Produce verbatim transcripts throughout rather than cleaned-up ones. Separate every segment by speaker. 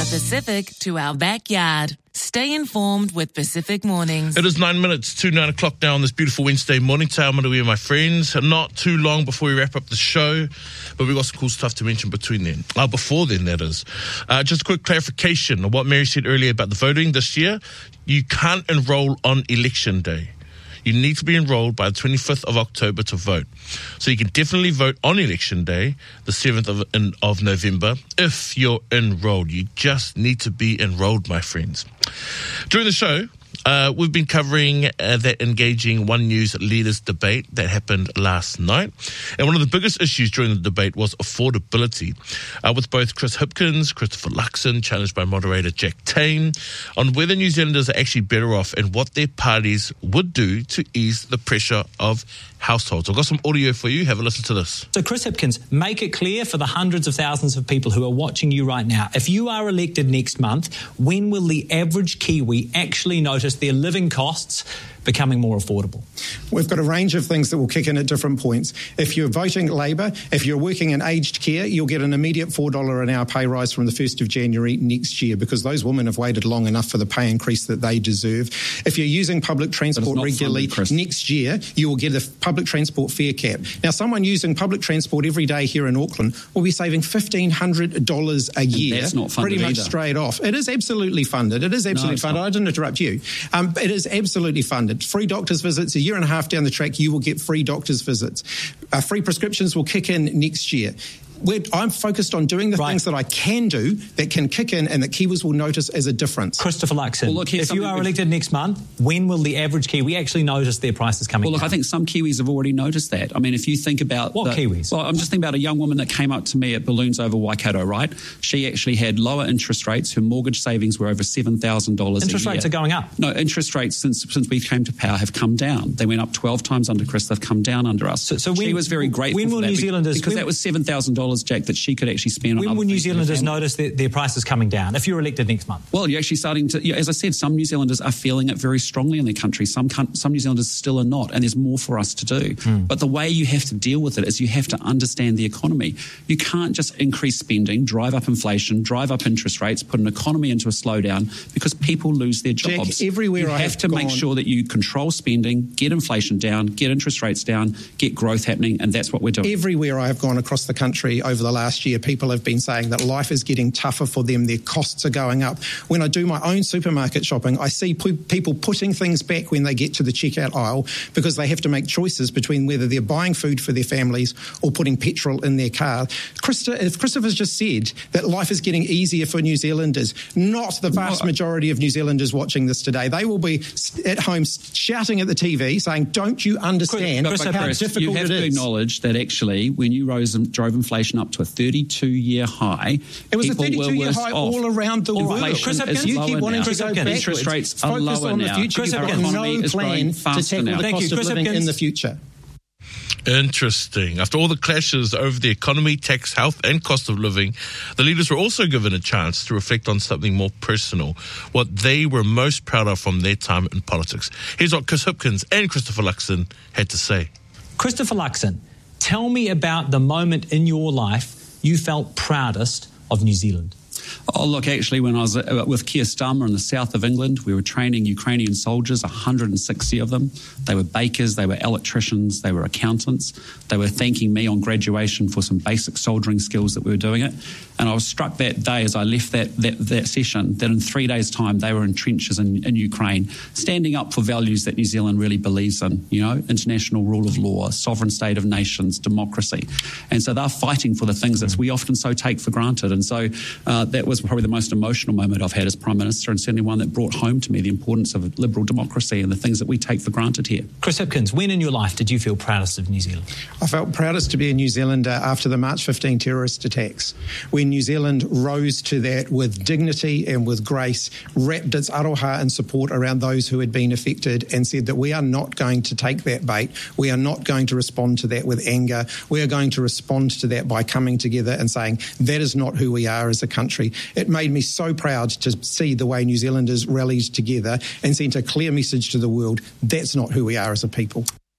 Speaker 1: Pacific to our backyard. Stay informed with Pacific Mornings.
Speaker 2: It is nine minutes to nine o'clock now on this beautiful Wednesday morning. Tau Marawi, my friends. Not too long before we wrap up the show, but we've got some cool stuff to mention between then. Uh, before then, that is. Uh, just a quick clarification of what Mary said earlier about the voting this year. You can't enroll on election day. You need to be enrolled by the twenty-fifth of October to vote. So you can definitely vote on election day, the seventh of, in, of November, if you're enrolled. You just need to be enrolled, my friends. During the show, Uh, we've been covering uh, that engaging One News leaders debate that happened last night. And one of the biggest issues during the debate was affordability, uh, with both Chris Hipkins, Christopher Luxon, challenged by moderator Jack Tame, on whether New Zealanders are actually better off and what their parties would do to ease the pressure of households. I've got some audio for you. Have a listen to this.
Speaker 3: So Chris Hipkins, make it clear for the hundreds of thousands of people who are watching you right now, if you are elected next month, when will the average Kiwi actually notice their living costs becoming more affordable?
Speaker 4: We've got a range of things that will kick in at different points. If you're voting Labour, if you're working in aged care, you'll get an immediate four dollars an hour pay rise from the first of January next year, because those women have waited long enough for the pay increase that they deserve. If you're using public transport regularly, funded, next year you will get a public transport fare cap. Now, someone using public transport every day here in Auckland will be saving fifteen hundred dollars a year,
Speaker 5: and that's not funded
Speaker 4: pretty much
Speaker 5: either.
Speaker 4: Straight off. It is absolutely funded. It is absolutely
Speaker 5: no,
Speaker 4: funded.
Speaker 5: Not.
Speaker 4: I didn't interrupt you. Um, it is absolutely funded. Free doctor's visits, a year and a half down the track, you will get free doctor's visits. Uh, free prescriptions will kick in next year. We're, I'm focused on doing the
Speaker 3: right.
Speaker 4: things that I can do that can kick in and that Kiwis will notice as a difference.
Speaker 3: Christopher Luxon,
Speaker 5: well, look,
Speaker 3: if you are elected next month, when will the average Kiwi actually notice their prices coming
Speaker 5: Well, look,
Speaker 3: down?
Speaker 5: I think some Kiwis have already noticed that. I mean, if you think about...
Speaker 3: What
Speaker 5: the,
Speaker 3: Kiwis?
Speaker 5: Well, I'm just thinking about a young woman that came up to me at Balloons Over Waikato, right? She actually had lower interest rates. Her mortgage savings were over seven thousand dollars
Speaker 3: Interest
Speaker 5: a year.
Speaker 3: rates are going up.
Speaker 5: No, interest rates since since we came to power have come down. They went up twelve times under Chris. They've come down under us.
Speaker 3: So, so when,
Speaker 5: she was very grateful
Speaker 3: when will
Speaker 5: for that
Speaker 3: New Zealanders...
Speaker 5: because
Speaker 3: when,
Speaker 5: that was seven thousand dollars, Jack, that she could actually spend on
Speaker 3: When
Speaker 5: other
Speaker 3: will New
Speaker 5: things for her
Speaker 3: Zealanders
Speaker 5: family.
Speaker 3: notice their, their prices coming down, if you're elected next month?
Speaker 5: Well, you're actually starting to, you know, as I said, some New Zealanders are feeling it very strongly in their country. Some some New Zealanders still are not, and there's more for us to do. Mm. But the way you have to deal with it is you have to understand the economy. You can't just increase spending, drive up inflation, drive up interest rates, put an economy into a slowdown, because people lose their jobs.
Speaker 4: Jack, everywhere
Speaker 5: you
Speaker 4: I
Speaker 5: have
Speaker 4: have
Speaker 5: to
Speaker 4: gone,
Speaker 5: make sure that you control spending, get inflation down, get interest rates down, get growth happening, and that's what we're doing.
Speaker 4: Everywhere I have gone across the country over the last year, people have been saying that life is getting tougher for them, their costs are going up. When I do my own supermarket shopping, I see p- people putting things back when they get to the checkout aisle because they have to make choices between whether they're buying food for their families or putting petrol in their car. Christa, if Christopher's just said that life is getting easier for New Zealanders, not the vast majority of New Zealanders watching this today. They will be at home shouting at the T V saying, don't you understand
Speaker 5: Chris,
Speaker 4: how
Speaker 5: Chris,
Speaker 4: difficult
Speaker 5: you have
Speaker 4: it
Speaker 5: to
Speaker 4: is?
Speaker 5: acknowledge that actually when you rose and drove inflation up to a thirty-two-year high,
Speaker 4: it was a
Speaker 5: people
Speaker 4: thirty-two-year high
Speaker 5: off.
Speaker 4: all around the world.
Speaker 5: Inflation is
Speaker 4: you keep
Speaker 5: lower
Speaker 4: wanting
Speaker 5: now.
Speaker 4: to go
Speaker 3: Hipkins.
Speaker 4: backwards.
Speaker 5: Interest rates are
Speaker 4: Focus
Speaker 5: lower
Speaker 4: on
Speaker 5: now.
Speaker 4: the future.
Speaker 3: Chris
Speaker 4: You've got
Speaker 3: Hipkins.
Speaker 4: no
Speaker 5: is
Speaker 4: plan
Speaker 5: growing
Speaker 4: to
Speaker 5: faster
Speaker 4: tackle
Speaker 5: now.
Speaker 4: the
Speaker 3: Thank
Speaker 4: cost
Speaker 3: you,
Speaker 4: of
Speaker 3: Chris
Speaker 4: living
Speaker 3: Hipkins.
Speaker 4: in the future.
Speaker 2: Interesting. After all the clashes over the economy, tax, health and cost of living, the leaders were also given a chance to reflect on something more personal, what they were most proud of from their time in politics. Here's what Chris Hipkins and Christopher Luxon had to say.
Speaker 3: Christopher Luxon, tell me about the moment in your life you felt proudest of New Zealand.
Speaker 5: Oh, look, actually, when I was uh, with Keir Starmer in the south of England, we were training Ukrainian soldiers, one hundred sixty of them. They were bakers, they were electricians, they were accountants. They were thanking me on graduation for some basic soldering skills that we were doing it. And I was struck that day as I left that that, that session that in three days' time they were in trenches in, in Ukraine, standing up for values that New Zealand really believes in, you know, international rule of law, sovereign state of nations, democracy. And so they're fighting for the things that we often so take for granted. And so uh, that was probably the most emotional moment I've had as Prime Minister, and certainly one that brought home to me the importance of liberal democracy and the things that we take for granted here.
Speaker 3: Chris Hipkins, when in your life did you feel proudest of New Zealand?
Speaker 4: I felt proudest to be a New Zealander after the March fifteenth terrorist attacks, when New Zealand rose to that with dignity and with grace, wrapped its aroha and support around those who had been affected, and said that we are not going to take that bait. We are not going to respond to that with anger. We are going to respond to that by coming together and saying that is not who we are as a country. It made me so proud to see the way New Zealanders rallied together and sent a clear message to the world. That's not who we are as a people.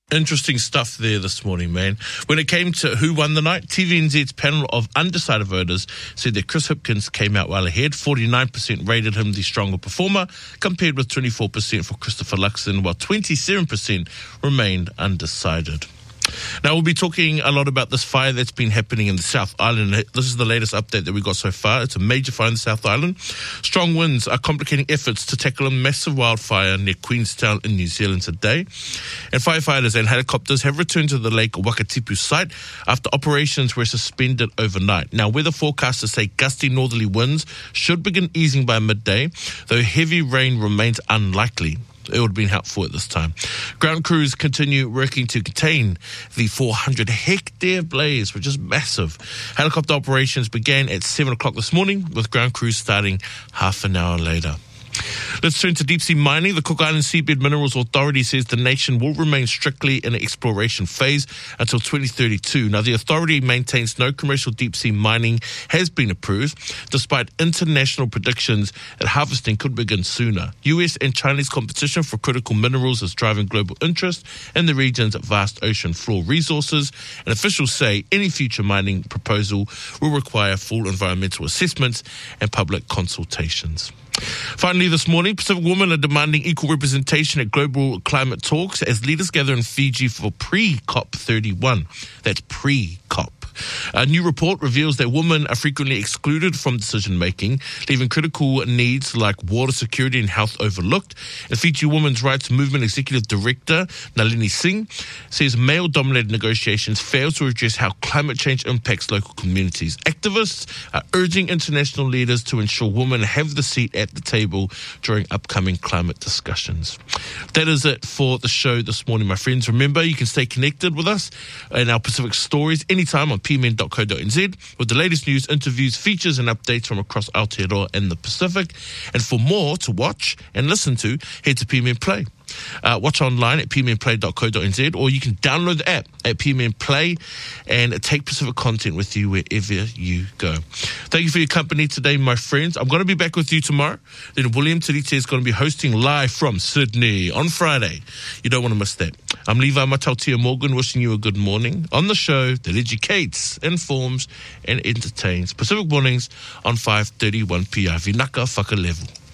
Speaker 2: Interesting stuff there this morning, man. When it came to who won the night, T V N Z's panel of undecided voters said that Chris Hipkins came out well ahead. forty-nine percent rated him the stronger performer, compared with twenty-four percent for Christopher Luxon, while twenty-seven percent remained undecided. Now, we'll be talking a lot about this fire that's been happening in the South Island. This is the latest update that we got so far. It's a major fire in the South Island. Strong winds are complicating efforts to tackle a massive wildfire near Queenstown in New Zealand today. And firefighters and helicopters have returned to the Lake Wakatipu site after operations were suspended overnight. Now, weather forecasters say gusty northerly winds should begin easing by midday, though heavy rain remains unlikely. It would have been helpful at this time. Ground crews continue working to contain the four hundred hectare blaze, which is massive. Helicopter operations began at seven o'clock this morning, with ground crews starting half an hour later. Let's turn to deep-sea mining. The Cook Island Seabed Minerals Authority says the nation will remain strictly in an exploration phase until twenty thirty-two. Now, the authority maintains no commercial deep-sea mining has been approved, despite international predictions that harvesting could begin sooner. U S and Chinese competition for critical minerals is driving global interest in the region's vast ocean floor resources, and officials say any future mining proposal will require full environmental assessments and public consultations. Finally, this morning, Pacific women are demanding equal representation at global climate talks as leaders gather in Fiji for pre-COP thirty-one. That's pre-COP. A new report reveals that women are frequently excluded from decision-making, leaving critical needs like water security and health overlooked. And Fiji Women's Rights Movement Executive Director Nalini Singh says male-dominated negotiations fail to address how climate change impacts local communities. Activists are urging international leaders to ensure women have the seat at the table during upcoming climate discussions. That is it for the show this morning, my friends. Remember, you can stay connected with us and our Pacific stories anytime on p m n dot co dot n z with the latest news, interviews, features and updates from across Aotearoa and the Pacific. And for more to watch and listen to, head to P M N Play. Uh, watch online at p m n play dot co dot n z, or you can download the app at P M N Play and take Pacific content with you wherever you go. Thank you for your company today, my friends. I'm going to be back with you tomorrow. Then William Tirite is going to be hosting live from Sydney on Friday. You don't want to miss that. I'm Levi Matautia Morgan, wishing you a good morning on the show that educates, informs and entertains. Pacific Mornings on five thirty-one p r. Vinaka Whakalevu.